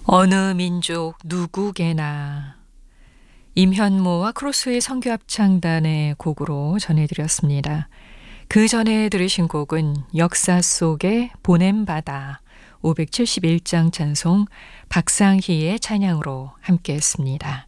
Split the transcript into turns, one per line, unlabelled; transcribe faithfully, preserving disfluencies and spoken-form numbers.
어느 민족 누구게나 임현모와 크로스의 선교 합창단의 곡으로 전해드렸습니다. 그 전에 들으신 곡은 역사 속의 보냄바다 오백칠십일 장 찬송 박상희의 찬양으로 함께했습니다.